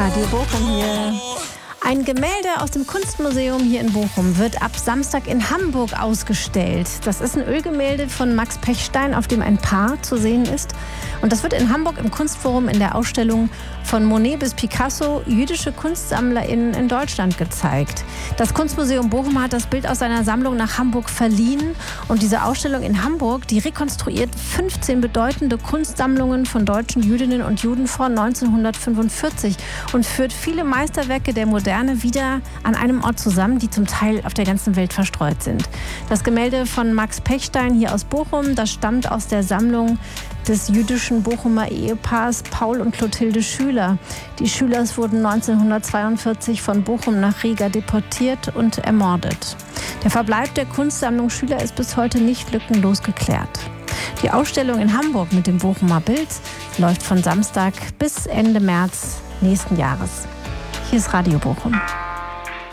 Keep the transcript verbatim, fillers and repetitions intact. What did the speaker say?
Radio Bochum hier. Ein Gemälde aus dem Kunstmuseum hier in Bochum wird ab Samstag in Hamburg ausgestellt. Das ist ein Ölgemälde von Max Pechstein, auf dem ein Paar zu sehen ist. Und das wird in Hamburg im Kunstforum in der Ausstellung von Monet bis Picasso, jüdische KunstsammlerInnen in Deutschland gezeigt. Das Kunstmuseum Bochum hat das Bild aus seiner Sammlung nach Hamburg verliehen. Und diese Ausstellung in Hamburg, die rekonstruiert fünfzehn bedeutende Kunstsammlungen von deutschen Jüdinnen und Juden vor neunzehnhundertfünfundvierzig und führt viele Meisterwerke der Moderne wieder an einem Ort zusammen, die zum Teil auf der ganzen Welt verstreut sind. Das Gemälde von Max Pechstein hier aus Bochum, das stammt aus der Sammlung des jüdischen Bochumer Ehepaars Paul und Clotilde Schüler. Die Schülers wurden neunzehnhundertzweiundvierzig von Bochum nach Riga deportiert und ermordet. Der Verbleib der Kunstsammlung Schüler ist bis heute nicht lückenlos geklärt. Die Ausstellung in Hamburg mit dem Bochumer Bild läuft von Samstag bis Ende März nächsten Jahres. Hier ist Radio Bochum.